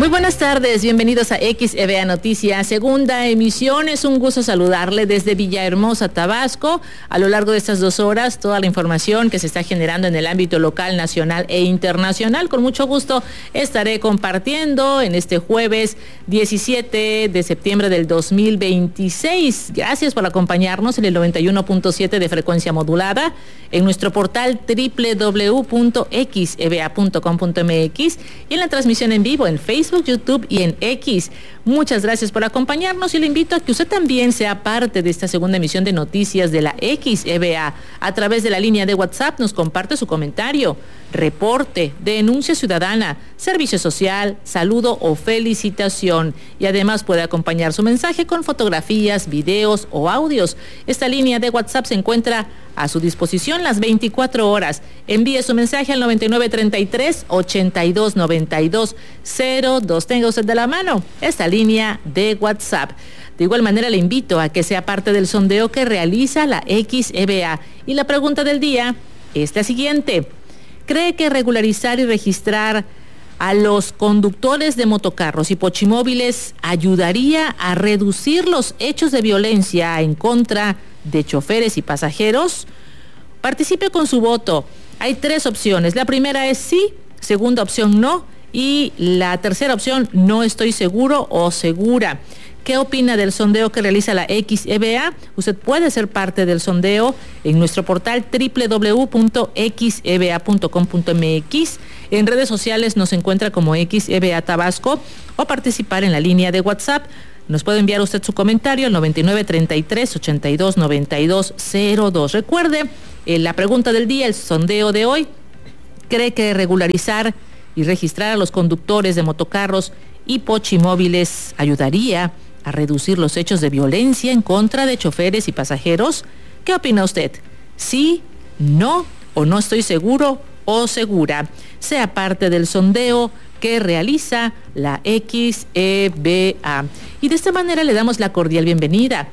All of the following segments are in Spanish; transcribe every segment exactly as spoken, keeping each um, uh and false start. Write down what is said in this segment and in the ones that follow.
Muy buenas tardes, bienvenidos a X E B A Noticias, segunda emisión. Es un gusto saludarle desde Villahermosa, Tabasco. A lo largo de estas dos horas, toda la información que se está generando en el ámbito local, nacional e internacional, con mucho gusto estaré compartiendo en este jueves diecisiete de septiembre del dos mil veintiséis. Gracias por acompañarnos en el noventa y uno punto siete de frecuencia modulada, en nuestro portal doble u doble u doble u punto x e b a punto com punto m x y en la transmisión en vivo en Facebook, Facebook, YouTube y en X. Muchas gracias por acompañarnos y le invito a que usted también sea parte de esta segunda emisión de noticias de la X E B A. A través de la línea de WhatsApp nos comparte su comentario, reporte, denuncia ciudadana, servicio social, saludo o felicitación. Y además puede acompañar su mensaje con fotografías, videos o audios. Esta línea de WhatsApp se encuentra a su disposición las veinticuatro horas. Envíe su mensaje al noventa y nueve treinta y tres ochenta y dos noventa y dos cero dos. Tenga usted de la mano esta línea de WhatsApp. De igual manera le invito a que sea parte del sondeo que realiza la X E B A. Y la pregunta del día es la siguiente: ¿cree que regularizar y registrar a los conductores de motocarros y pochimóviles ayudaría a reducir los hechos de violencia en contra de choferes y pasajeros? Participe con su voto. Hay tres opciones. La primera es sí, segunda opción no, y la tercera opción no estoy seguro o segura. ¿Qué opina del sondeo que realiza la X E B A? Usted puede ser parte del sondeo en nuestro portal doble u doble u doble u punto x e b a punto com punto m x. En redes sociales nos encuentra como X E B A Tabasco o participar en la línea de WhatsApp. Nos puede enviar usted su comentario al noventa y nueve treinta y tres ochenta y dos noventa y dos cero dos. Recuerde, eh, la pregunta del día, el sondeo de hoy: ¿cree que regularizar y registrar a los conductores de motocarros y pochimóviles ayudaría a reducir los hechos de violencia en contra de choferes y pasajeros? ¿Qué opina usted? ¿Sí, no o no estoy seguro o segura? Sea parte del sondeo que realiza la X E B A. Y de esta manera le damos la cordial bienvenida.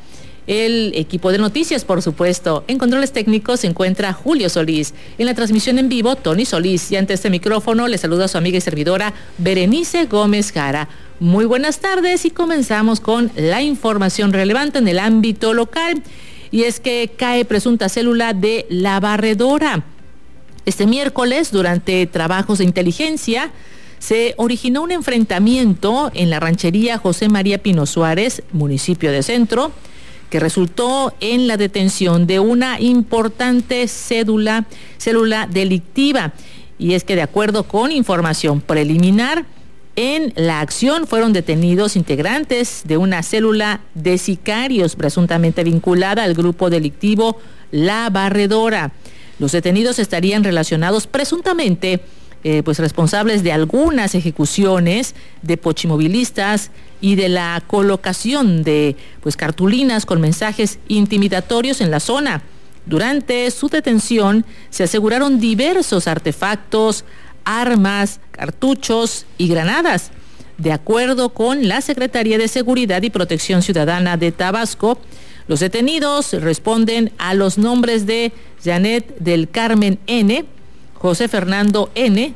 El equipo de noticias, por supuesto. En controles técnicos se encuentra Julio Solís. En la transmisión en vivo, Tony Solís. Y ante este micrófono le saluda a su amiga y servidora Berenice Gómez Jara. Muy buenas tardes y comenzamos con la información relevante en el ámbito local. Y es que cae presunta célula de La Barredora. Este miércoles, durante trabajos de inteligencia, se originó un enfrentamiento en la ranchería José María Pino Suárez, municipio de Centro, que resultó en la detención de una importante cédula, célula delictiva. Y es que, de acuerdo con información preliminar, en la acción fueron detenidos integrantes de una célula de sicarios presuntamente vinculada al grupo delictivo La Barredora. Los detenidos estarían relacionados presuntamente Eh, pues responsables de algunas ejecuciones de pochimovilistas y de la colocación de pues cartulinas con mensajes intimidatorios en la zona. Durante su detención se aseguraron diversos artefactos, armas, cartuchos y granadas. De acuerdo con la Secretaría de Seguridad y Protección Ciudadana de Tabasco, los detenidos responden a los nombres de Janet del Carmen N., José Fernando N.,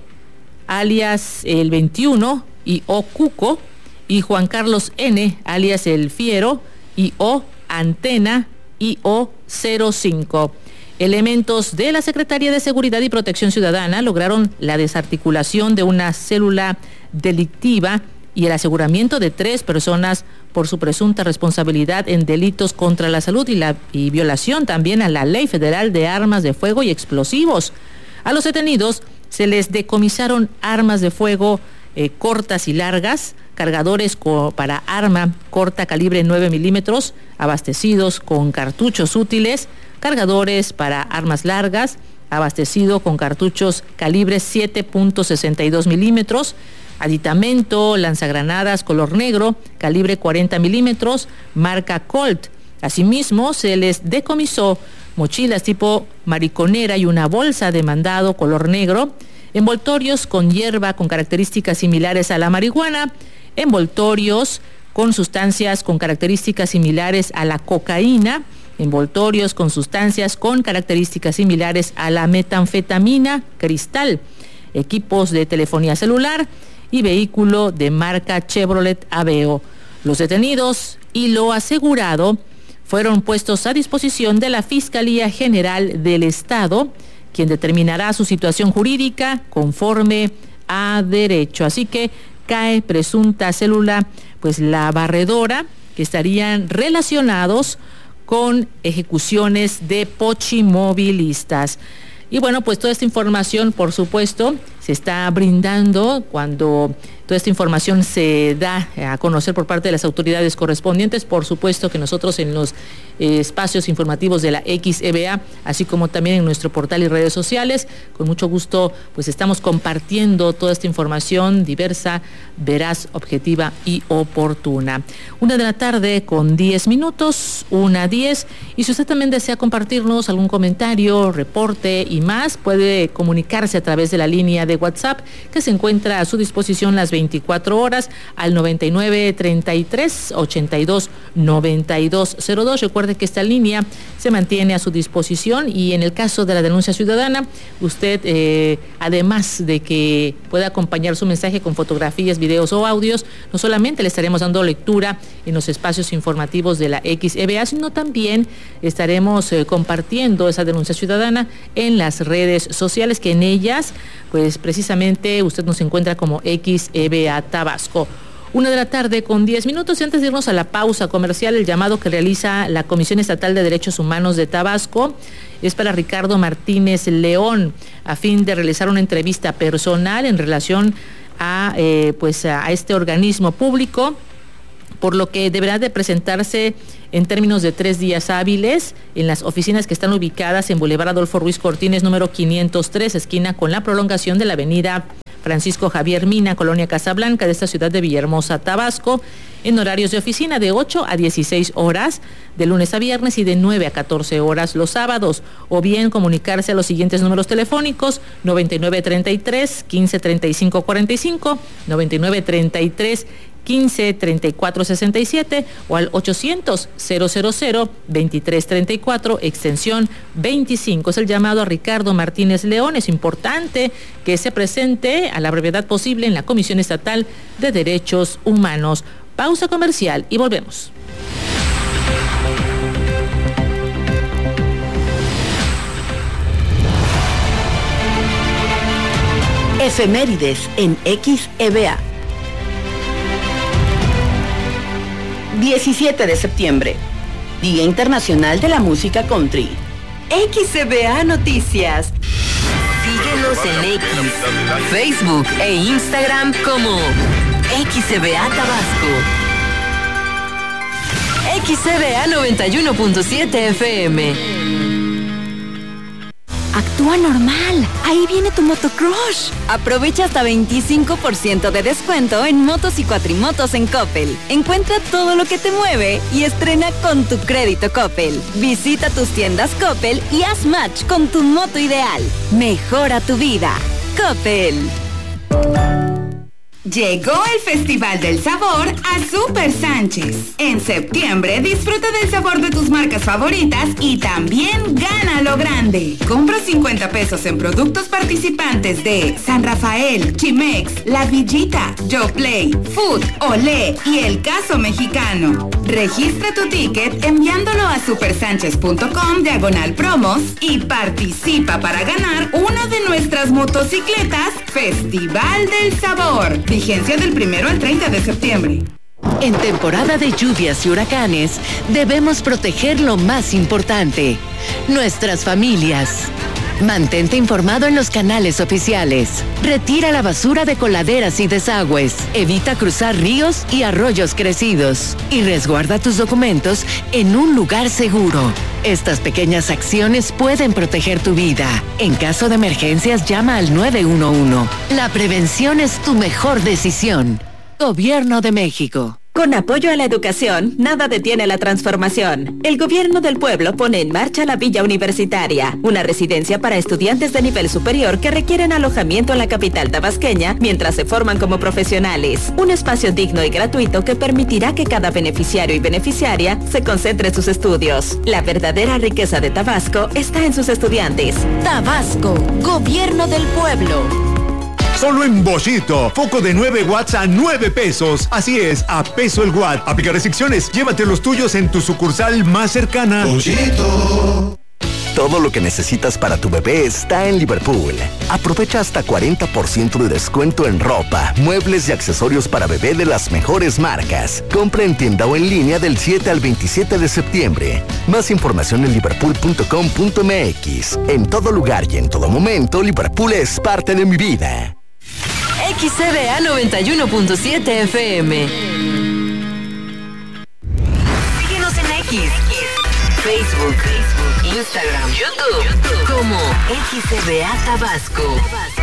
alias el veintiuno y O Cuco, y Juan Carlos N., alias el Fiero, y O Antena y O cero cinco. Elementos de la Secretaría de Seguridad y Protección Ciudadana lograron la desarticulación de una célula delictiva y el aseguramiento de tres personas por su presunta responsabilidad en delitos contra la salud y, la, y violación también a la Ley Federal de Armas de Fuego y Explosivos. A los detenidos se les decomisaron armas de fuego eh, cortas y largas, cargadores co- para arma corta calibre nueve milímetros, abastecidos con cartuchos útiles, cargadores para armas largas, abastecido con cartuchos calibre siete punto sesenta y dos milímetros, aditamento, lanzagranadas color negro, calibre cuarenta milímetros, marca Colt. Asimismo, se les decomisó mochilas tipo mariconera y una bolsa de mandado color negro, envoltorios con hierba con características similares a la marihuana, envoltorios con sustancias con características similares a la cocaína, envoltorios con sustancias con características similares a la metanfetamina cristal, equipos de telefonía celular, y vehículo de marca Chevrolet Aveo. Los detenidos y lo asegurado fueron puestos a disposición de la Fiscalía General del Estado, quien determinará su situación jurídica conforme a derecho. Así que cae presunta célula, pues la barredora, que estarían relacionados con ejecuciones de pochimovilistas. Y bueno, pues toda esta información, por supuesto, se está brindando cuando toda esta información se da a conocer por parte de las autoridades correspondientes. Por supuesto que nosotros en los eh, espacios informativos de la X E B A, así como también en nuestro portal y redes sociales, con mucho gusto pues estamos compartiendo toda esta información diversa, veraz, objetiva y oportuna. Una de la tarde con diez minutos, una diez, y si usted también desea compartirnos algún comentario, reporte y más, puede comunicarse a través de la línea de WhatsApp que se encuentra a su disposición las veinticuatro horas al noventa y nueve treinta y tres ochenta y dos noventa y dos cero dos. Recuerde que esta línea se mantiene a su disposición y en el caso de la denuncia ciudadana, usted eh, además de que pueda acompañar su mensaje con fotografías, videos o audios, no solamente le estaremos dando lectura en los espacios informativos de la X E B A, sino también estaremos eh, compartiendo esa denuncia ciudadana en las redes sociales, que en ellas pues precisamente usted nos encuentra como X E B A Tabasco. Una de la tarde con diez minutos, y antes de irnos a la pausa comercial, el llamado que realiza la Comisión Estatal de Derechos Humanos de Tabasco es para Ricardo Martínez León, a fin de realizar una entrevista personal en relación a, eh, pues a este organismo público, por lo que deberá de presentarse en términos de tres días hábiles en las oficinas que están ubicadas en Boulevard Adolfo Ruiz Cortines, número quinientos tres, esquina con la prolongación de la avenida Francisco Javier Mina, Colonia Casablanca, de esta ciudad de Villahermosa, Tabasco, en horarios de oficina de ocho a dieciséis horas, de lunes a viernes, y de nueve a catorce horas los sábados, o bien comunicarse a los siguientes números telefónicos: noventa y nueve treinta y tres quince treinta y cinco cuarenta y cinco, noventa y nueve treinta y tres quince treinta y cuatro sesenta y siete o al ochocientos cero cero cero veintitrés treinta y cuatro, extensión veinticinco. Es el llamado a Ricardo Martínez León. Es importante que se presente a la brevedad posible en la Comisión Estatal de Derechos Humanos. Pausa comercial y volvemos. Efemérides en X E B A. diecisiete de septiembre, Día Internacional de la Música Country. X E B A Noticias. Síguenos en X, Facebook e Instagram como X E B A Tabasco. X E B A noventa y uno punto siete F M. Actúa normal. Ahí viene tu motocrush. Aprovecha hasta veinticinco por ciento de descuento en motos y cuatrimotos en Coppel. Encuentra todo lo que te mueve y estrena con tu crédito Coppel. Visita tus tiendas Coppel y haz match con tu moto ideal. Mejora tu vida. Coppel. Llegó el Festival del Sabor a Super Sánchez. En septiembre disfruta del sabor de tus marcas favoritas y también gana lo grande. Compra cincuenta pesos en productos participantes de San Rafael, Chimex, La Villita, Yo Play, Food, Olé y El Caso Mexicano. Registra tu ticket enviándolo a supersánchez punto com diagonal promos y participa para ganar una de nuestras motocicletas Festival del Sabor. Vigencia del primero al treinta de septiembre. En temporada de lluvias y huracanes, debemos proteger lo más importante: nuestras familias. Mantente informado en los canales oficiales. Retira la basura de coladeras y desagües. Evita cruzar ríos y arroyos crecidos. Y resguarda tus documentos en un lugar seguro. Estas pequeñas acciones pueden proteger tu vida. En caso de emergencias, llama al nueve uno uno. La prevención es tu mejor decisión. Gobierno de México. Con apoyo a la educación, nada detiene la transformación. El Gobierno del Pueblo pone en marcha la Villa Universitaria, una residencia para estudiantes de nivel superior que requieren alojamiento en la capital tabasqueña mientras se forman como profesionales. Un espacio digno y gratuito que permitirá que cada beneficiario y beneficiaria se concentre en sus estudios. La verdadera riqueza de Tabasco está en sus estudiantes. Tabasco, Gobierno del Pueblo. Solo en Boschito. Foco de nueve watts a nueve pesos. Así es, a peso el watt. Aplica restricciones. Llévate los tuyos en tu sucursal más cercana. Boschito. Todo lo que necesitas para tu bebé está en Liverpool. Aprovecha hasta cuarenta por ciento de descuento en ropa, muebles y accesorios para bebé de las mejores marcas. Compra en tienda o en línea del siete al veintisiete de septiembre. Más información en liverpool punto com punto m x. En todo lugar y en todo momento, Liverpool es parte de mi vida. X C B A noventa y uno punto siete F M. Síguenos en X, Facebook, Instagram, YouTube, como X C B A Tabasco.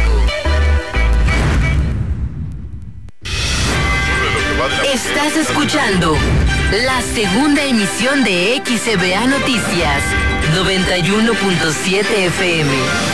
Estás escuchando la segunda emisión de X C B A Noticias, noventa y uno punto siete F M.